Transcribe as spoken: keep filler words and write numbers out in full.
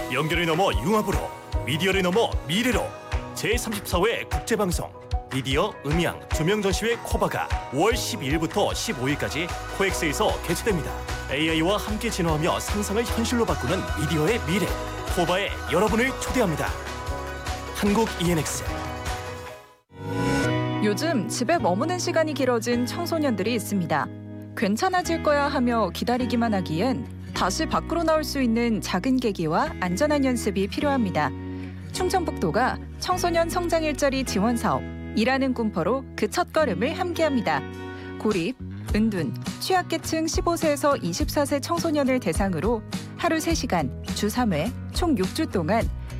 연결을 넘어 융합으로, 미디어를 넘어 미래로 제삼십사 회 국제방송 미디어 음향 조명전시회 코바가 오월 십이일부터 십오일까지 코엑스에서 개최됩니다. 에이아이와 함께 진화하며 상상을 현실로 바꾸는 미디어의 미래, 코바에 여러분을 초대합니다. 한국 이엔엑스. 요즘 집에 머무는 시간이 길어진 청소년들이 있습니다. 괜찮아질 거야 하며 기다리기만 하기엔 다시 밖으로 나올 수 있는 작은 계기와 안전한 연습이 필요합니다. 충청북도가 청소년 성장 일자리 지원 사업 일하는 꿈퍼로 그 첫걸음을 함께합니다. 고립, 은둔, 취약계층 십오 세에서 이십사 세 청소년을 대상으로 하루 세 시간, 주 삼 회, 총 육 주 동안